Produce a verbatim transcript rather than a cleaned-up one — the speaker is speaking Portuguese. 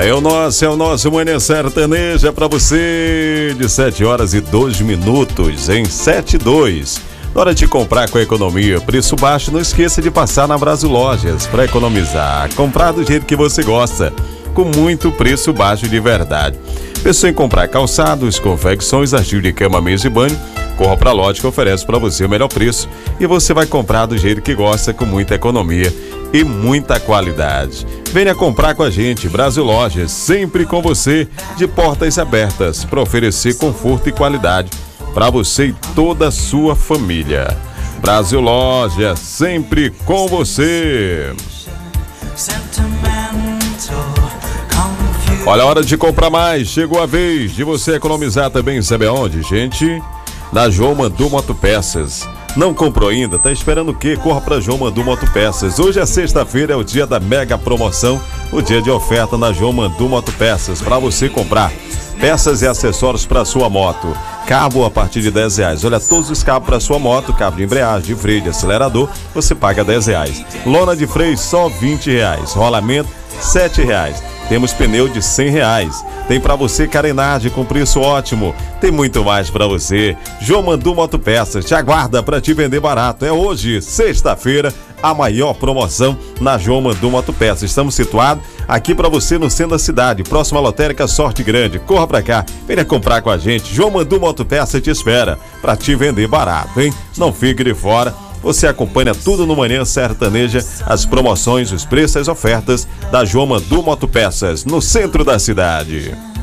É o nosso, é o nosso Manhã Sertaneja pra você, de sete horas e dois minutos, em sete e dois. Na hora de comprar com a economia, preço baixo, não esqueça de passar na Brasil Lojas para economizar. Comprar do jeito que você gosta, com muito preço baixo de verdade. Pensou em comprar calçados, confecções, artigo de cama, mesa e banho? Corra pra loja que oferece para você o melhor preço e você vai comprar do jeito que gosta, com muita economia e muita qualidade. Venha comprar com a gente, Brasil Lojas, sempre com você, de portas abertas, para oferecer conforto e qualidade para você e toda a sua família. Brasil Lojas, sempre com você. Olha a hora de comprar mais, chegou a vez de você economizar também, sabe aonde, gente? Na João Mandu Motopeças. Não comprou ainda? Tá esperando o quê? Corra para João Mandu Motopeças. Hoje é sexta-feira, é o dia da mega promoção, o dia de oferta na João Mandu Motopeças, para você comprar peças e acessórios para sua moto. Cabo a partir de dez reais. Olha, todos os cabos para sua moto, cabo de embreagem, de freio, de acelerador, você paga dez reais. Lona de freio, só vinte reais. Rolamento, sete reais. Temos pneu de cem reais. Tem para você carenagem com preço ótimo. Tem muito mais para você. João Mandu Motopeças te aguarda para te vender barato. É hoje, sexta-feira, a maior promoção na João Mandu Motopeças. Estamos situados aqui para você no centro da cidade, próximo à lotérica Sorte Grande. Corra para cá, venha comprar com a gente. João Mandu Motopeças te espera para te vender barato, hein? Não fique de fora. Você acompanha tudo no Manhã Sertaneja, as promoções, os preços, as ofertas da João Mandu Motopeças, no centro da cidade.